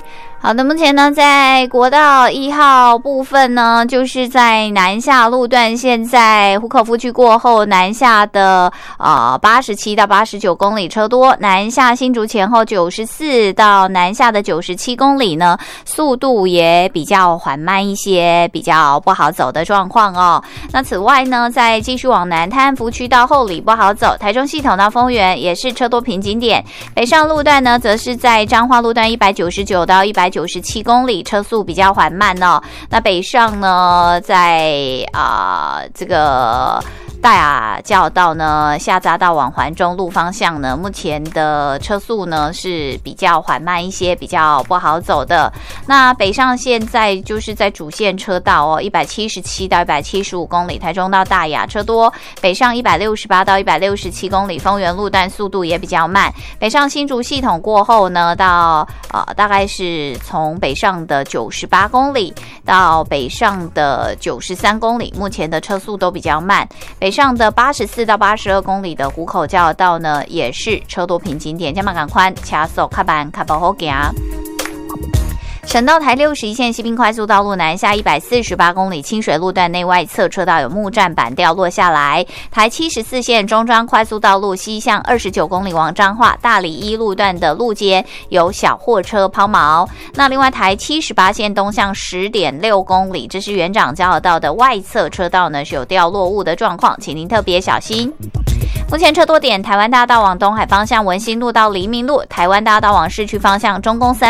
好的，目前呢，在国道1号部分呢，就是在南下路段，现在湖口夫区过后，南下的87到89公里车多，南下新竹前后94到南下的97公里呢，速度也比较缓慢一些，比较不好走的状况哦。那此外呢，在继续往南，泰安福区到后里不好走，台中系统到丰原也是车多瓶颈点，北上路段呢，则是在彰化路段199到197公里，车速比较缓慢哦。那北上呢，在这个大雅交道呢，下匝道往环中路方向呢，目前的车速呢是比较缓慢一些，比较不好走的。那北上现在就是在主线车道哦，177到175公里，台中到大雅车多，北上168到167公里，丰原路段速度也比较慢。北上新竹系统过后呢，到大概是从北上的98公里到北上的93公里，目前的车速都比较慢。北上的84到82公里的湖口交流道呢，也是车多瓶颈点，加码赶快车速较慢，较不好行。省道台61线西滨快速道路南下148公里，清水路段内外侧车道有木栈板掉落下来。台74线中彰快速道路西向29公里往彰化，大里一路段的路肩有小货车抛锚。那另外台78线东向10.6公里，这是园长交流道的外侧车道呢是有掉落物的状况，请您特别小心。目前车多点，台湾大道往东海方向文心路到黎明路，台湾大道往市区方向中宫3